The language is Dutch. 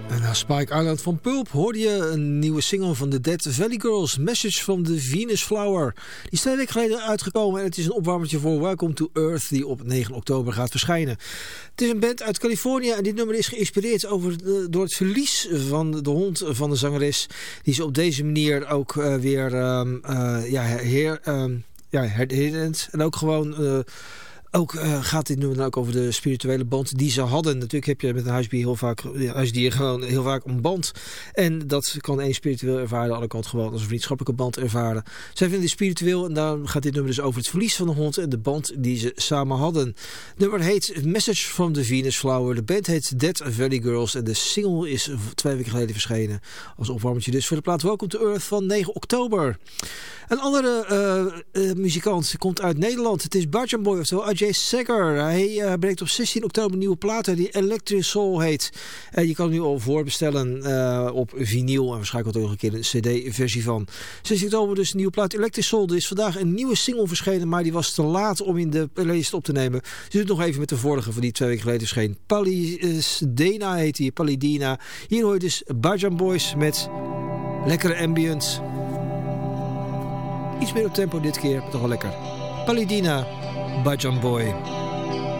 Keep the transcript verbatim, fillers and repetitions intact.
En na Spike Island van Pulp hoorde je een nieuwe single van de Dead Valley Girls, Message from the Venus Flower. Die is twee weken geleden uitgekomen en het is een opwarmertje voor Welcome to Earth die op negen oktober gaat verschijnen. Het is een band uit Californië en dit nummer is geïnspireerd over de, door het verlies van de hond van de zangeres. Die ze op deze manier ook uh, weer um, uh, ja, her, um, ja, herinnert en ook gewoon... Uh, Ook uh, gaat dit nummer dan ook over de spirituele band die ze hadden. Natuurlijk heb je met een huisdier heel vaak, ja, huisdier gewoon heel vaak een band. En dat kan één spiritueel ervaren, de andere kant gewoon als een vriendschappelijke band ervaren. Zij vinden het spiritueel en daarom gaat dit nummer dus over het verlies van de hond en de band die ze samen hadden. Het nummer heet Message from the Venus Flower. De band heet Dead Valley Girls en de single is twee weken geleden verschenen. Als opwarmertje dus voor de plaat Welcome to Earth van negen oktober. Een andere uh, uh, muzikant komt uit Nederland. Het is Bajan Boy, oftewel Ajay Segar. Hij uh, brengt op zestien oktober een nieuwe plaat uit die Electric Soul heet. Uh, je kan hem nu al voorbestellen uh, op vinyl en waarschijnlijk ook nog een keer een cd-versie van. zestien oktober dus een nieuwe plaat Electric Soul. Er is vandaag een nieuwe single verschenen, maar die was te laat om in de playlist op te nemen. Dus doe het nog even met de vorige van die twee weken geleden verscheen. Palidina heet die, Palidina. Hier hoor je dus Bajan Boys met lekkere ambient. Iets meer op tempo dit keer, maar toch wel lekker. Palidina, Bajan Boy.